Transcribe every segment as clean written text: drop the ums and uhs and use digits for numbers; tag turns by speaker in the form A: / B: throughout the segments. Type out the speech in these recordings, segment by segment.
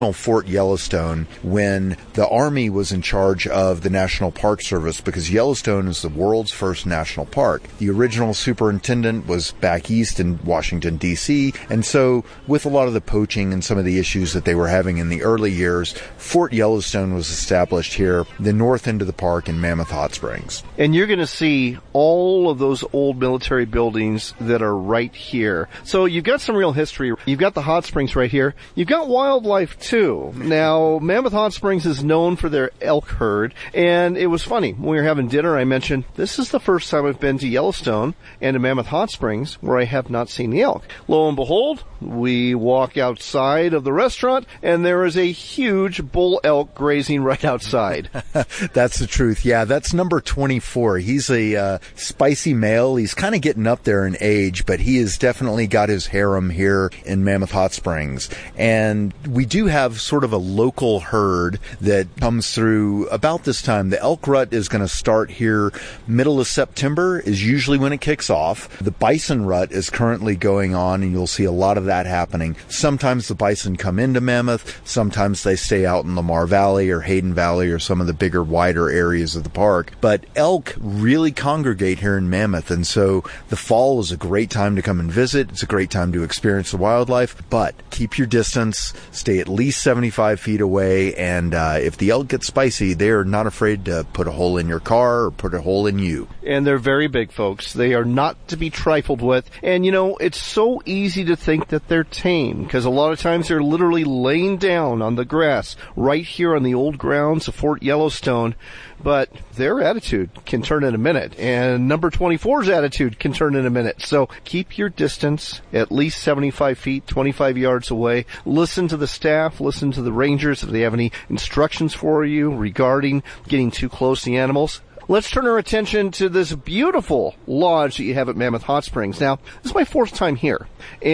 A: Fort Yellowstone when the Army was in charge of the National Park Service, because Yellowstone is the world's first national park. The original superintendent was back east in Washington, D.C., and so with a lot of the poaching and some of the issues that they were having in the early years, Fort Yellowstone was established here, the north end of the park in Mammoth Hot Springs.
B: And you're going to see all of those old military buildings that are right here. So you've got some real history. You've got the hot springs right here. You've got wildlife too. Now, Mammoth Hot Springs is known for their elk herd, and it was funny. When we were having dinner, I mentioned, this is the first time I've been to Yellowstone and to Mammoth Hot Springs where I have not seen the elk. Lo and behold, we walk outside of the restaurant, and there is a huge bull elk grazing right outside.
A: That's the truth. Yeah, that's number 24. He's a spicy male. He's kind of getting up there in age, but he has definitely got his harem here in Mammoth Hot Springs. And we do have sort of a local herd that comes through about this time. The elk rut is going to start here middle of September is usually when it kicks off. The bison rut is currently going on, and you'll see a lot of that happening. Sometimes the bison come into Mammoth. Sometimes they stay out in Lamar Valley or Hayden Valley or some of the bigger, wider areas of the park. But elk really congregate here in Mammoth, and so the fall is a great time to come and visit. It's a great time to experience the wildlife, but keep your distance, stay at least 75 feet away, and if the elk get spicy, they're not afraid to put a hole in your car or put a hole in you.
B: And they're very big, folks. They are not to be trifled with. And, you know, it's so easy to think that they're tame, because a lot of times they're literally laying down on the grass right here on the old grounds of Fort Yellowstone. But their attitude can turn in a minute, and number 24's attitude can turn in a minute. So keep your distance at least 75 feet, 25 yards away. Listen to the staff, listen to the rangers if they have any instructions for you regarding getting too close to the animals. Let's turn our attention to this beautiful lodge that you have at Mammoth Hot Springs. Now, this is my fourth time here,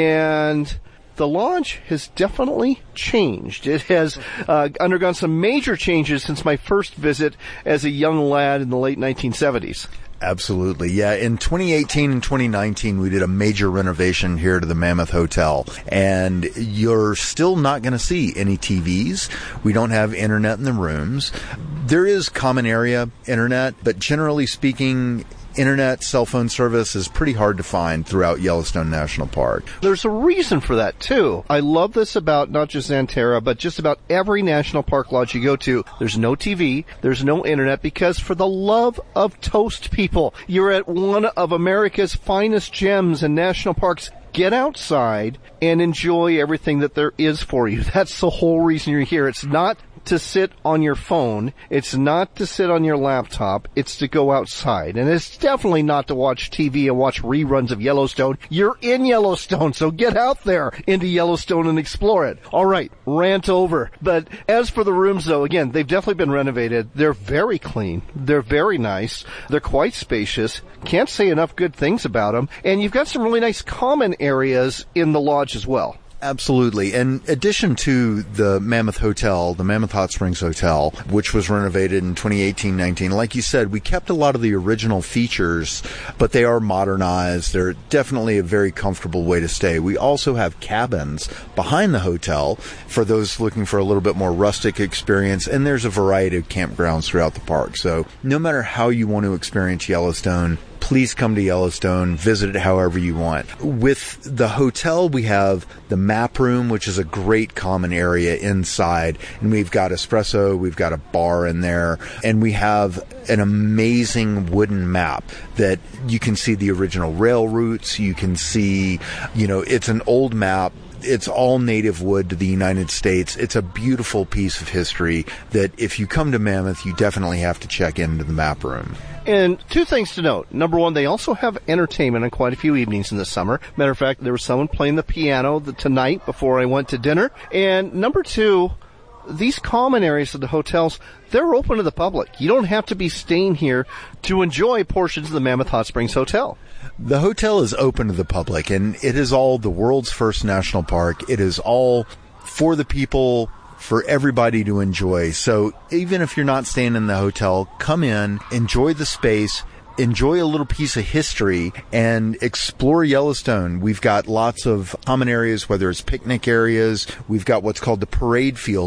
B: and the lodge has definitely changed. It has undergone some major changes since my first visit as a young lad in the late 1970s.
A: Absolutely. Yeah. In 2018 and 2019, we did a major renovation here to the Mammoth Hotel, and you're still not going to see any TVs. We don't have internet in the rooms. There is common area internet, but generally speaking, internet, cell phone service is pretty hard to find throughout Yellowstone National Park.
B: There's a reason for that, too. I love this about not just Xanterra, but just about every national park lodge you go to. There's no TV, there's no internet, because for the love of toast, people, you're at one of America's finest gems and national parks. Get outside and enjoy everything that there is for you. That's the whole reason you're here. It's not to sit on your phone. It's not to sit on your laptop. It's to go outside. And it's definitely not to watch TV and watch reruns of Yellowstone. You're in Yellowstone, so get out there into Yellowstone and explore it. All right, rant over. But as for the rooms, though, again, they've definitely been renovated. They're very clean. They're very nice. They're quite spacious. Can't say enough good things about them. And you've got some really nice common areas in the lodge as well.
A: Absolutely. In addition to the Mammoth Hotel, the Mammoth Hot Springs Hotel, which was renovated in 2018-19, like you said, we kept a lot of the original features, but they are modernized. They're definitely a very comfortable way to stay. We also have cabins behind the hotel for those looking for a little bit more rustic experience, and there's a variety of campgrounds throughout the park. So no matter how you want to experience Yellowstone, please come to Yellowstone, visit it however you want. With the hotel, we have the map room, which is a great common area inside, and we've got espresso, we've got a bar in there, and we have an amazing wooden map that you can see the original rail routes, you can see, it's an old map. It's all native wood to the United States. It's a beautiful piece of history that if you come to Mammoth, you definitely have to check into the map room.
B: And two things to note. Number one, they also have entertainment on quite a few evenings in the summer. Matter of fact, there was someone playing the piano tonight before I went to dinner. And number two, these common areas of the hotels, they're open to the public. You don't have to be staying here to enjoy portions of the Mammoth Hot Springs Hotel.
A: The hotel is open to the public, and it is all the world's first national park. It is all for the people, for everybody to enjoy. So even if you're not staying in the hotel, come in, enjoy the space, enjoy a little piece of history and explore Yellowstone. We've got lots of common areas, whether it's picnic areas. We've got what's called the parade field,